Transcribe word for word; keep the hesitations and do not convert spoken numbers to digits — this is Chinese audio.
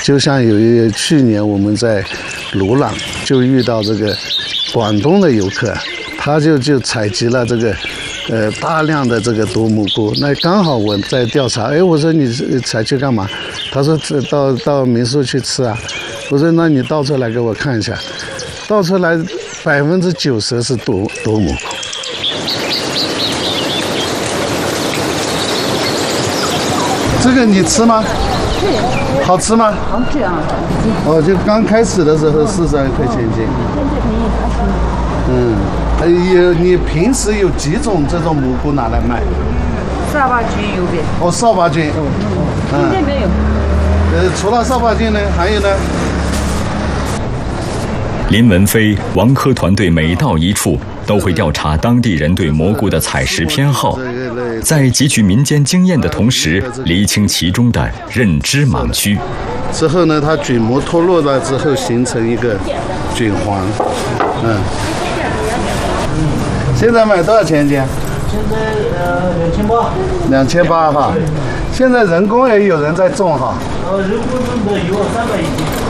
就像有一去年我们在鲁朗就遇到这个广东的游客，他就就采集了这个呃大量的这个毒蘑菇。那刚好我在调查，哎，我说你采去干嘛？他说到到民宿去吃啊。我说那你倒出来给我看一下，倒出来百分之九十是毒毒蘑菇。这个你吃吗？对。好吃吗？ 好吃啊！ 哦，就刚开始的时候四十二块钱一斤。嗯，还有你平时有几种这种蘑菇拿来卖？ 扫把菌有呗。 哦，扫把菌。 嗯。今天没有。 呃，除了扫把菌呢，还有呢？ 林文飞、王科团队每到一处，都会调查当地人对蘑菇的采食偏好，在汲取民间经验的同时，厘清其中的认知盲区。 之后呢，它菌膜脱落了之后，形成一个菌黄。嗯。现在买多少钱一斤？ 现在呃两千八。 两千八哈。现在人工也有人在种哈。 呃，人工种的有三百一斤。